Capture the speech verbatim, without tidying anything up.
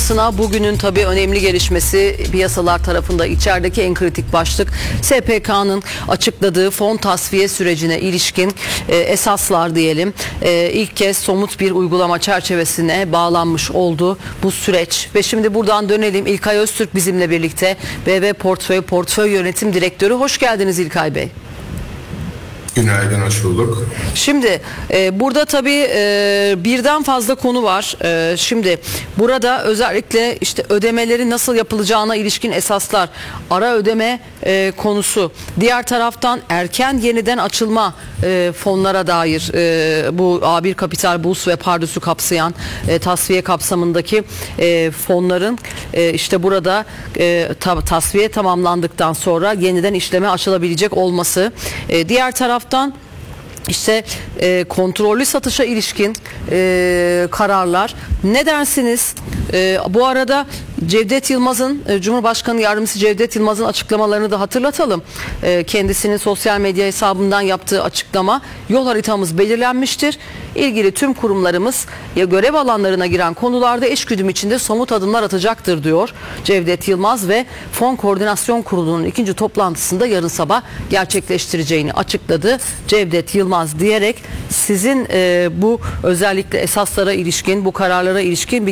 toplantısına bugünün tabii önemli gelişmesi piyasalar tarafında içerideki en kritik başlık S P K'nın açıkladığı fon tasfiye sürecine ilişkin e, esaslar diyelim. E, ilk kez somut bir uygulama çerçevesine bağlanmış oldu bu süreç. Ve şimdi buradan dönelim. İlkay Öztürk bizimle birlikte, B B Portföy Portföy Yönetim Direktörü. Hoş geldiniz İlkay Bey. Günaydın, hoş bulduk. Şimdi e, burada tabii e, birden fazla konu var. E, şimdi burada özellikle işte ödemeleri nasıl yapılacağına ilişkin esaslar, ara ödeme e, konusu. Diğer taraftan erken yeniden açılma e, fonlara dair e, bu A bir Kapital, Burs ve Pardüs'ü kapsayan e, tasfiye kapsamındaki e, fonların e, işte burada e, ta, tasfiye tamamlandıktan sonra yeniden işleme açılabilecek olması. E, diğer taraftan İşte e, kontrollü satışa ilişkin e, kararlar. Ne dersiniz? E, bu arada Cevdet Yılmaz'ın, e, Cumhurbaşkanı Yardımcısı Cevdet Yılmaz'ın açıklamalarını da hatırlatalım. E, kendisinin sosyal medya hesabından yaptığı açıklama: yol haritamız belirlenmiştir. İlgili tüm kurumlarımız ya görev alanlarına giren konularda eşgüdüm içinde somut adımlar atacaktır diyor Cevdet Yılmaz ve Fon Koordinasyon Kurulu'nun ikinci toplantısında yarın sabah gerçekleştireceğini açıkladı Cevdet Yılmaz diyerek sizin e, bu özellikle esaslara ilişkin, bu kararlara ilişkin bir